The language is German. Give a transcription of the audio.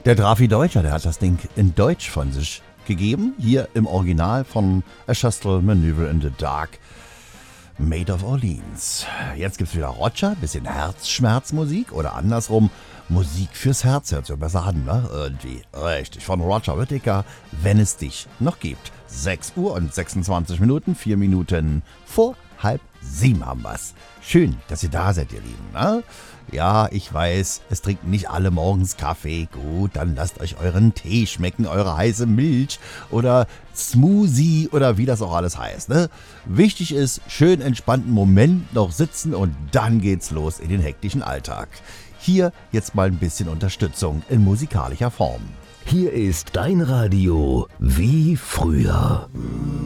Der Drafi Deutscher, der hat das Ding in Deutsch von sich gegeben. Hier im Original von A Shuttle Maneuver in the Dark. Made of Orleans. Jetzt gibt's wieder Roger, bisschen Herzschmerzmusik oder andersrum Musik fürs Herz. Hört sich besser an, ne? Irgendwie. Richtig. Von Roger Whittaker, wenn es dich noch gibt. 6 Uhr und 26 Minuten, 4 Minuten vor 6:30 haben wir's. Schön, dass ihr da seid, ihr Lieben, ne? Ja, ich weiß, es trinken nicht alle morgens Kaffee. Gut, dann lasst euch euren Tee schmecken, eure heiße Milch oder Smoothie oder wie das auch alles heißt, ne? Wichtig ist, schön entspannten Moment noch sitzen und dann geht's los in den hektischen Alltag. Hier jetzt mal ein bisschen Unterstützung in musikalischer Form. Hier ist dein Radio wie früher.